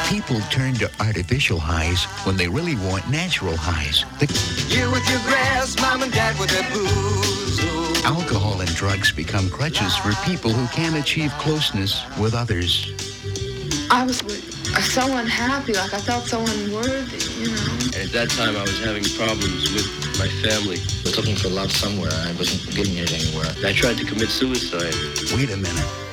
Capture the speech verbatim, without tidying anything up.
People turn to artificial highs when they really want natural highs. The You with your grass, mom and dad with their booze. Ooh. alcohol and drugs become crutches for people who can't achieve closeness with others. I was so unhappy, like I felt so unworthy, you know. And at that time, I was having problems with my family. I was looking for love somewhere. I wasn't getting it anywhere. I tried to commit suicide. Wait a minute.